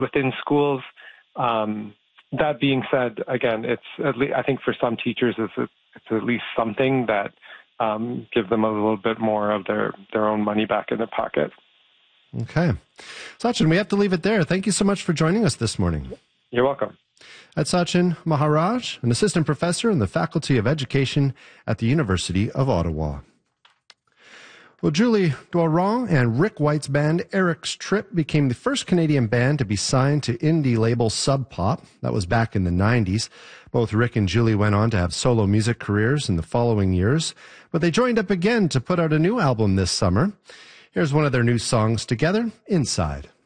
within schools. That being said, again, it's at least, I think for some teachers, it's at least something that give them a little bit more of their own money back in their pocket. Okay. Sachin, we have to leave it there. Thank you so much for joining us this morning. You're welcome. That's Sachin Maharaj, an assistant professor in the Faculty of Education at the University of Ottawa. Well, Julie Doiron and Rick White's band Eric's Trip became the first Canadian band to be signed to indie label Sub Pop. That was back in the 90s. Both Rick and Julie went on to have solo music careers in the following years, but they joined up again to put out a new album this summer. Here's one of their new songs together, Inside.